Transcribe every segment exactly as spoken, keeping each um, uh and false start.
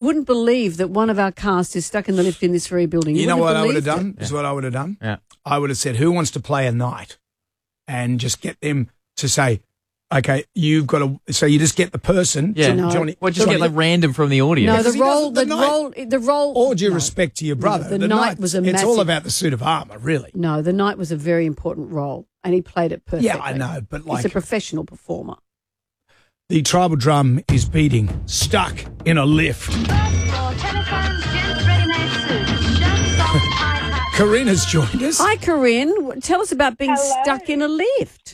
wouldn't believe that one of our cast is stuck in the lift in this very building. You, You know wouldn't what have I would have believed done? it. This is what I would have done. Yeah. I would have said, who wants to play a night? And just get them to say, okay, you've got to, so you just get the person. Yeah. No. Johnny, Well, just Johnny, get like random from the audience. No, Because the he role, doesn't- the, the night- role, the role. all due no. respect to your brother. The night night was a It's all massive- about the suit of armour, really. No, the night was a very important role, and he played it perfectly. Yeah, I know, but like he's a professional performer. the tribal drum is beating, stuck in a lift. Corinne has joined us. Hi, Corinne. W- Tell us about being Hello. stuck in a lift.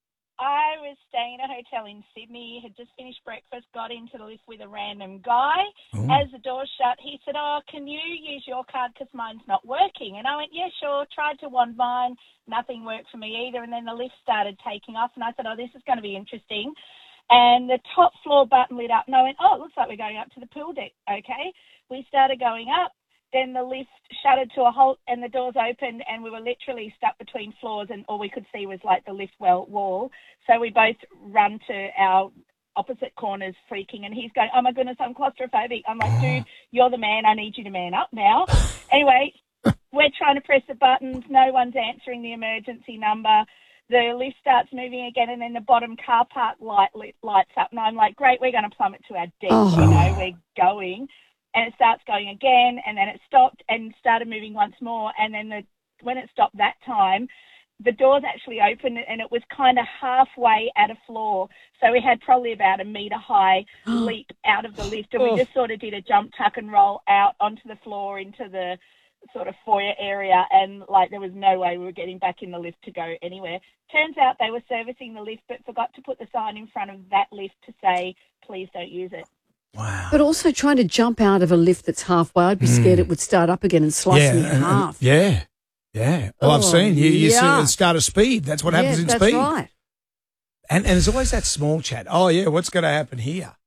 I was staying at a hotel in Sydney, had just finished breakfast, got into the lift with a random guy. Oh. As the door shut, he said, oh, can you use your card because mine's not working? And I went, yeah, sure. Tried to wand mine. Nothing worked for me either. And then the lift started taking off, and I said, oh, this is going to be interesting. And the top floor button lit up, and I went, oh, it looks like we're going up to the pool deck. Okay. We started going up. Then the lift shuttered to a halt and the doors opened and we were literally stuck between floors and all we could see was like the lift well wall. So we both run to our opposite corners freaking and he's going, oh my goodness, I'm claustrophobic. I'm like, dude, you're the man. I need you to man up now. Anyway, we're trying to press the buttons. No one's answering the emergency number. The lift starts moving again and then the bottom car park light lit, lights up. And I'm like, great, we're going to plummet to our deck. Oh. You know, we're going. And it starts going again, and then it stopped and started moving once more. And then the, when it stopped that time, the doors actually opened, and it was kind of halfway at a floor. So we had probably about a metre high leap out of the lift, and we just sort of did a jump, tuck, and roll out onto the floor into the sort of foyer area. And like there was no way we were getting back in the lift to go anywhere. Turns out they were servicing the lift, but forgot to put the sign in front of that lift to say, please don't use it. Wow. But also trying to jump out of a lift that's halfway, I'd be scared it would start up again and slice yeah, me in and- and- half. yeah, yeah. Well, I've Oh, seen you. You see yeah. the start of speed. That's what happens yeah, in that's speed. right. And and there's always that small chat. Oh yeah, what's going to happen here?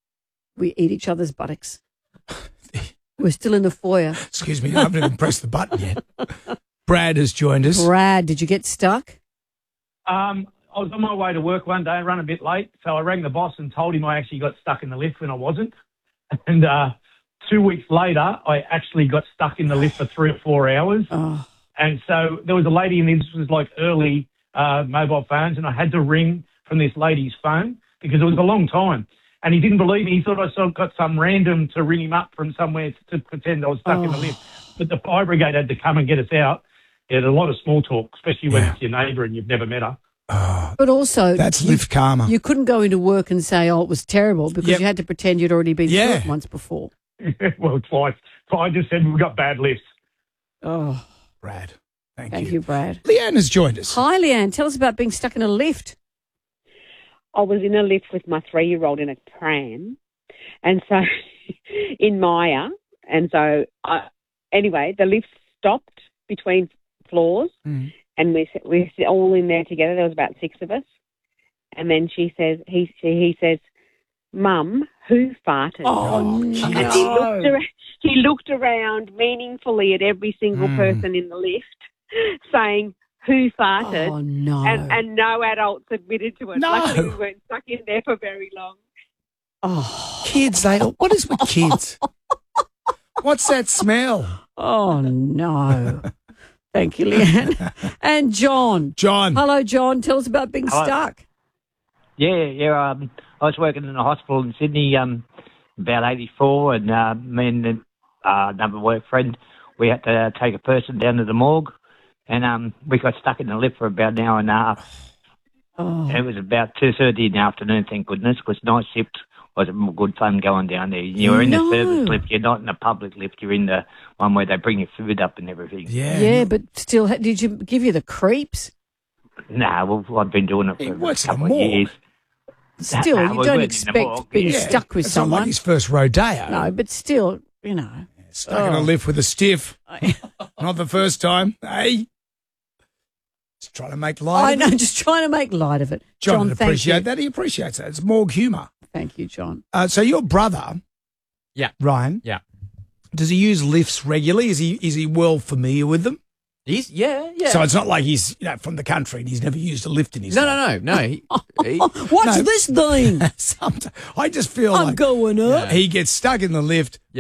We eat each other's buttocks. We're still in the foyer. Excuse me, I haven't even pressed the button yet. Brad has joined us. Brad, did you get stuck? Um, I was on my way to work one day, run a bit late, so I rang the boss and told him I actually got stuck in the lift when I wasn't. And uh, two weeks later, I actually got stuck in the lift for three or four hours. Oh. And so there was a lady, and this was like early uh, mobile phones, and I had to ring from this lady's phone because it was a long time. And he didn't believe me. He thought I sort of got some random to ring him up from somewhere to pretend I was stuck Oh. in the lift. But the fire brigade had to come and get us out. Yeah, there's a lot of small talk, especially when Yeah. it's your neighbour and you've never met her. Oh, But also, that's you, lift karma. you couldn't go into work and say, oh, it was terrible because Yep. you had to pretend you'd already been Yeah. through it once before. Well, twice. So I just said we got bad lifts. Oh, Brad, thank, thank you. you, Brad. Leanne has joined us. Hi, Leanne. Tell us about being stuck in a lift. I was in a lift with my three-year-old in a pram, and so in Maya, and so I, anyway, the lift stopped between floors, Mm. and we we were all in there together. There was about six of us, and then she says he she, he says, "Mum, who farted?" Oh, Oh, And kids. he looked around, he looked around meaningfully at every single Mm. person in the lift, saying, "Who farted?" Oh, no. And, and no adults admitted to it. No. Luckily, we weren't stuck in there for very long. oh. Kids, they what is with kids? What's that smell? Oh, no. Thank you, Leanne. And John. John. Hello, John. Tell us about being Hello. stuck. Yeah, yeah. Um, I was working in a hospital in Sydney, um, about eighty-four, and uh, me and uh, another work friend, we had to take a person down to the morgue, and um, we got stuck in the lift for about an hour and a half. Oh. It was about two thirty in the afternoon, thank goodness, because night shift was good fun going down there. You're in No. the service lift, you're not in the public lift, you're in the one where they bring your food up and everything. Yeah. Yeah, but still, ha- did you give you the creeps? Nah, well, I've been doing it He for works a in a couple of morgue. years. Still, Nah, you we don't weren't in the morgue, expect being yeah. stuck with It's not someone. like his first rodeo. No, but still, you know. Stuck in a Oh. lift with a stiff. Not the first time. Hey. Just trying to make light I of know, it. just trying to make light of it. John, John, would thank appreciate you. that. He appreciates that. It's morgue humour. Thank you, John. Uh, so your brother, Yeah. Ryan, Yeah. does he use lifts regularly? Is he is he well familiar with them? He's, yeah, yeah. So it's not like he's you know from the country and he's never used a lift in his no, life. no, no, no. He, he, What's No. this thing? Sometimes I just feel I'm like going up. he gets stuck in the lift